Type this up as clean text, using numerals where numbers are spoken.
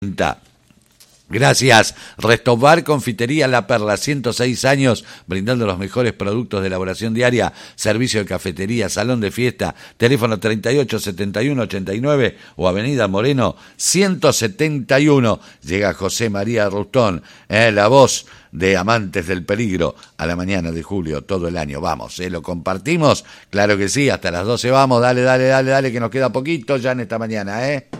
Gracias, Restobar Confitería La Perla, 106 años, brindando los mejores productos de elaboración diaria, servicio de cafetería, salón de fiesta, teléfono 38 71 89 o Avenida Moreno 171. Llega José María Rustón, la voz de Amantes del Peligro, a la mañana de julio, todo el año. Vamos, lo compartimos, claro que sí, hasta las 12 vamos, dale, que nos queda poquito ya en esta mañana,